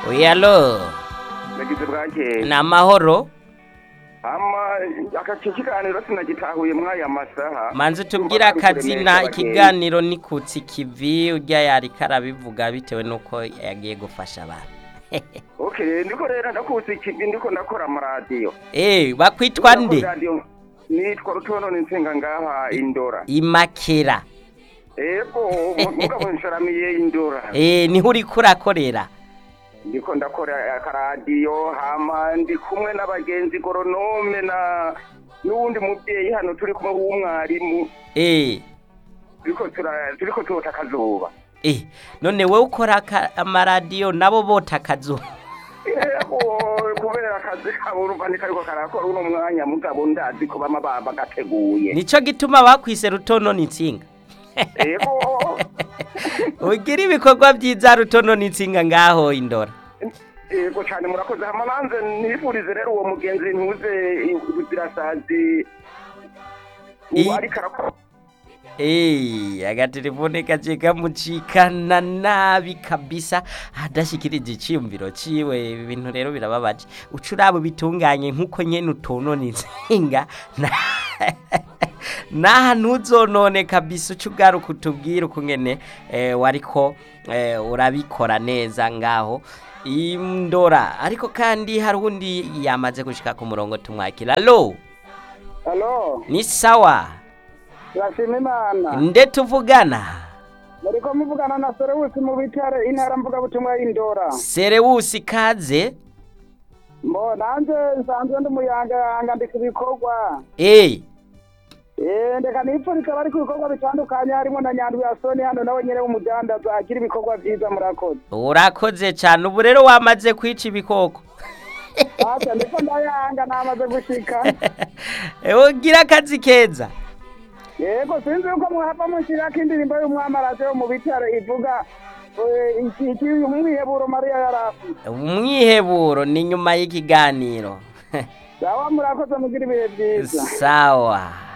Uyalo, nagize bwakeye ni amahoro. akace kiganiro sinagitahuye mwaya masaha Manzi tubwira akazina ikiganiro ni kutsi kivi urya yari karabivuga bitewe nuko yagiye gufasha abantu. Okay, ndiko rero ndakutsi kivi ndiko ndakora mu radio. Bakwitwa nde? Nitwa Rutono n'insenga ngaha Indora. Imakera. Mugabo nsharamiye Indora. Niho uri kurakorera. Ndiko ndakora akaradiyo hama ndi kumwe n'abagenzi goronome na n'uwundi muvyeyi hano turi kumwe w'umwarimu. Turiko tota akazuba. None wewe ukora amaradiyo nabo bota akazuba. Kubera akazi kabo urumva kariko karakora uno mwanya mugabo ndazi ko bama bagateguye. Nico gituma bakwise Rutono n'insinga. Ugira ibikorwa byiza Rutono n'insinga ngaho Indora. Yego cyane murakoze hamananze nifurize rero uwo mugenzi ntuze ubuzirasazi uwari karakora. Agatelefone kaje kamucikana nabi kabisa adashikirije iciyumviro ciwe ibintu rero birababaje ucurabo bitunganye nkuko nyene utonona insinga na ntuzonone kabisa ucugaruka utubwira ukungene wariko urabikora neza ngaho Indora ariko kandi hari undi yamaze gushika ku murongo tumwakira. Allo ni sawa Yashimye Imana. Nde tuvugana? Muriko muvugana na Serewusi mu bitare intara mvuga butumwa y'Indora. Serewusi kaze? Nanje nsanzwe ndi muyanga ndi kubikorwa. Ndeka nipfurika bari kubikorwa bitandukanye harimo na Nyandwi ya Soni hano nawe nyene w'umudandaza agira ibikorwa vyiza murakoze. Urakoze cyane ubu rero wamaze kwica ibikoko. Ata ndiko ndayanga namaze gushika. Ugira akazi keza. Yego sinzi uko muhava mushirako indirimbo y'umwamaraje wo mu bitare ivuga iki umwiheburo Maria yarafu. Umwiheburo ni nyuma y'ikiganiro. Sawa murakoze mugira ibihe byiza. Sawa.